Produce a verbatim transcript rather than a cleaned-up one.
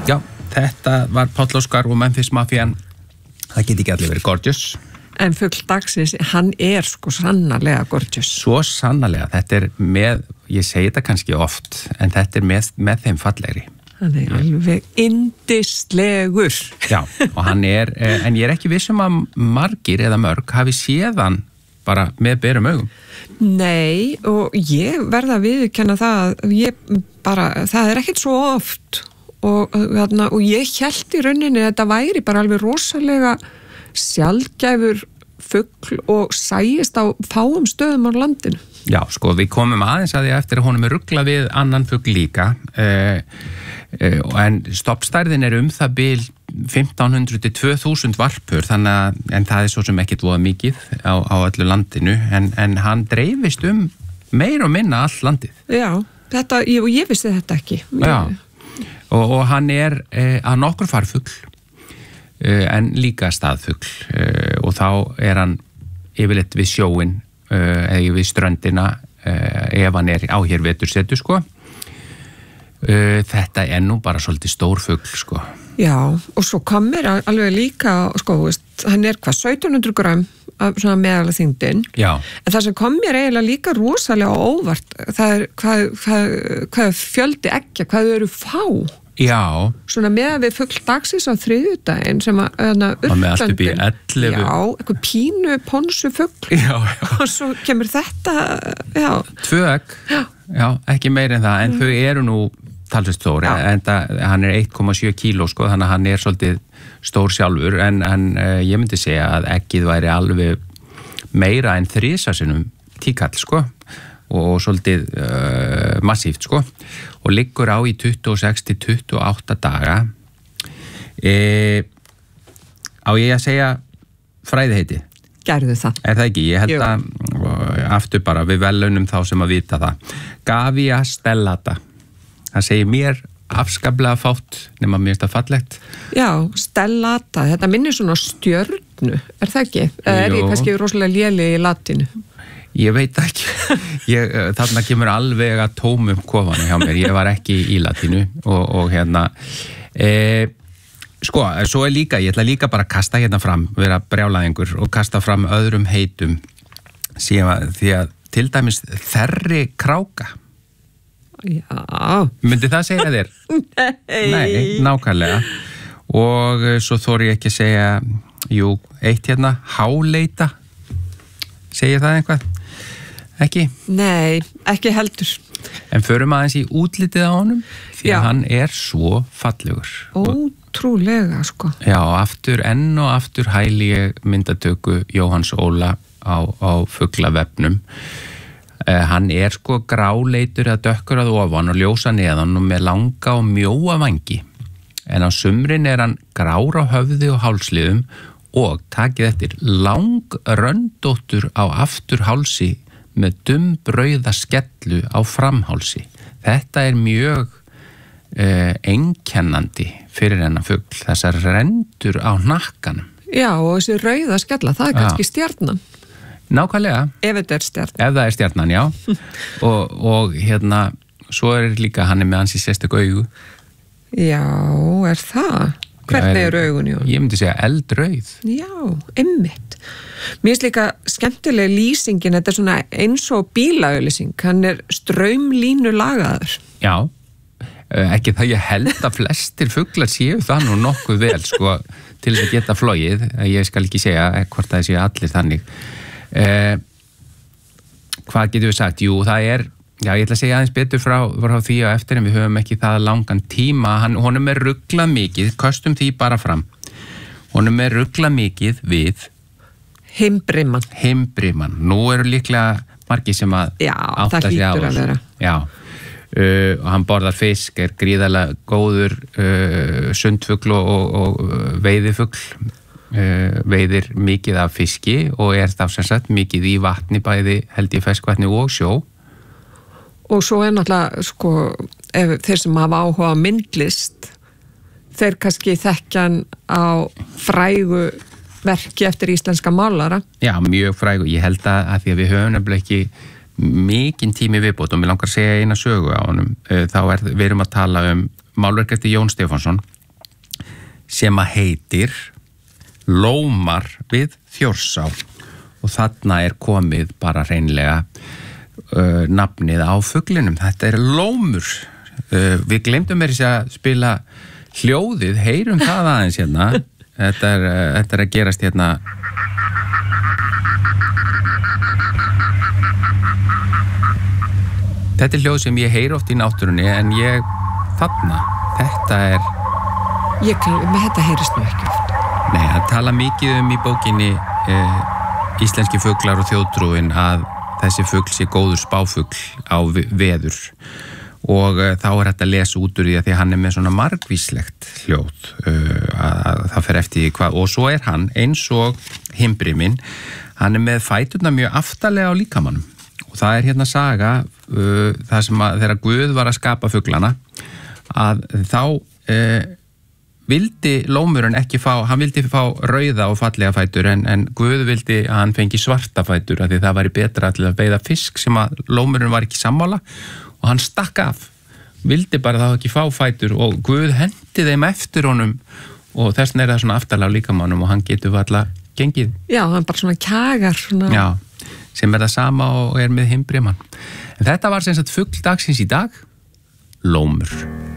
Já, þetta var Páll Óskar og Memphis Mafian. Það geti ekki allir verið gorgeous. En fugl dagsins, hann er sko sannarlega gorgeous. Svo sannarlega, þetta er með, ég segi þetta kannski oft, en þetta er með, með þeim fallegri. Hann er alveg yndislegur. Já, og hann er, en ég er ekki viss um að margir eða mörg hafi séð hann bara með berum augum. Nei, og ég verða að viðurkenna það, ég bara, það er ekkert svo oft og, þarna, og ég hélt í rauninni að þetta væri bara alveg rosalega sjaldgæfur fugl og sæist á fáum stöðum á landinu. Já, sko, við komum aðeins að því eftir að honum er ruglað við annan fugl líka, uh, uh, en stoppstærðin er um það bil fimmtán hundruð til tvö þúsund varpur, þannig að, en það er svo sem ekkit voða mikið á, á öllu landinu, en, en hann dreifist um meir og minna allt landið. Já, þetta, ég, og ég vissi þetta ekki. Já, og, og hann er uh, að nokkur farfugl, uh, en líka staðfugl, uh, og þá er hann yfirleitt við sjóin, Uh, eða við ströndina uh, ef hann er á hér vetursetu sko. uh, þetta er nú bara svolítið stór fugl sko. Já, og svo kom mér alveg líka sko, veist, hann er hvað sautján hundruð grömm af svona meðalega þyngdin. Já. En það sem kom mér eiginlega líka rosalega óvart, það er hvað, hvað, hvað fjöldi eggja, hvað þau eru fá. Já. Svona með við fugl dagsins á þriðjudaginn sem að urtandi. Og með allt upp í ellefu. Já, eitthvað pínu ponsu fugl. Já, já. Og svo kemur þetta, já. Tvö egg. Já. Já, ekki meir en það, en mm. þau eru nú talsvist stór, en það, hann er eitt komma sjö kíló sko, þannig að hann er svolítið stór sjálfur, en, en uh, ég myndi segja að eggið væri alveg meira en þrisasinnum tíkall sko. Og svolítið uh, massíft sko, og liggur á í tuttugu og sex til tuttugu og átta daga. e, Á ég að segja fræðiheiti? Gerðu það. Er það ekki? Ég held Jú. að aftur bara við velunum þá sem að vita það. Gavia stellata. Það segir mér afskaplega fátt, nema mér þetta fallegt. Já, stellata, þetta minnir svona stjörnu, er það ekki? Eða er ég kannski rosalega léleg í latinu? Ég veit ekki, ég, þarna kemur alveg að tómum kofanu hjá mér, ég var ekki í latínu og, og hérna, e, sko, svo er líka, ég ætla líka bara að kasta hérna fram, vera brjálæðingur og kasta fram öðrum heitum, síðan því að til dæmis þerri kráka. Já. Myndi það segja þér? Nei. Nei, nákvæmlega. Og svo þori ég ekki að segja, jú, eitt hérna, háleita, segir það einhvað? Ekki? Nei, ekki heldur. En förum aðeins í útlitið á honum því að Já. hann er svo fallegur. Ótrúlega, sko. Já, aftur enn og aftur hæli ég myndatöku Jóhanns Óla á, á fuglavefnum. Uh, hann er sko gráleitur eða dökkur að ofan og ljósa neðan og með langa og mjóa vangi. En á sumrin er hann grár á höfði og hálsliðum og takið eftir lang röndóttur á aftur hálsi með dumbbrauða skellu á framhálsi. Þetta er mjög eh, einkennandi fyrir hennar fugl, þessar rendur á hnakkanum. Já, og þessi rauða skella, það er kannski stjarnan. Nákvæmlega. Ef þetta er stjarnan. Ef það er stjarnan, já. og, og hérna, svo er líka hann er með hans í sérstök augu. Já, er það? Hvernig er, er augun í honum? Ég myndi segja eldrauð. Já, einmitt. Mér finnst líka skemmtileg lýsingin, þetta er svona eins og bílaauðlýsing, hann er straumlínu lagaður. Já, ekki það ég held að flestir fuglar séu það nú nokkuð vel, sko, til þess að geta flogið, ég skal ekki segja hvort það séu allir þannig. Eh, hvað getum við sagt? Jú, það er, já, ég ætla að segja aðeins betur frá, frá því og eftir, en við höfum ekki það langan tíma, hann, honum er ruglað mikið, köstum því bara fram, honum er ruglað mikið við Himbrimann. Himbrimann. Nú eru líklega margir sem að Já, átta það sig á hlýtur að þessu. vera. Já, uh, og hann borðar fisk, er gríðarlega góður uh, sundfugl og, og, og veiðifugl, uh, veiðir mikið af fiski og er þá sem sagt mikið í vatni, bæði held í ferskvatni og sjó. Og svo er náttúrulega, sko, ef þeir sem hafa áhuga á myndlist, þeir kannski þekkjan á frægu verki eftir íslenska málara. Já, mjög fræg og ég held að, að því að við höfum nefnilega ekki mikinn tími viðbót og mér langar að segja eina sögu á honum, þá er við erum að tala um málverk eftir Jón Stefánsson, sem að heitir Lómar við Þjórsá og þarna er komið bara hreinlega uh, nafnið á fuglinum. Þetta er lómur. Uh, við glemdum mér að spila hljóðið, heyrum það aðeins hérna. Þetta er, uh, þetta er að gerast hérna. Þetta er hljóð sem ég heyri oft í náttúrunni en ég þarna, þetta er... Ég kann, með þetta heyrist nú ekki oft. Nei, það tala mikið um í bókinni eh, Íslenski fuglar og þjóðtrúin að þessi fugl sé góður spáfugl á veður og uh, þá er þetta að lesa út úr því að því hann er með svona margvíslegt hljóð uh, að, að það fer eftir hvað og svo er hann eins og himbriminn, hann er með fæturna mjög aftarlega á líkamannum og það er hérna saga uh, það sem að þegar Guð var að skapa fuglana að þá uh, vildi lómurinn ekki fá, hann vildi fá rauða og fallega fætur en, en Guð vildi að hann fengi svarta fætur af því það væri betra til að veiða fisk sem að lómurinn var ekki sammála og hann stakk af, vildi bara þá ekki fá fætur og Guð hendi þeim eftir honum og þess vegna er það svona aftarlega á líkamannum og hann getur alltaf gengið. Já, hann bara svona kjagar svona. Já, sem er það sama og er með himbrimann. En þetta var sem sagt fugl dagsins í dag, lómur.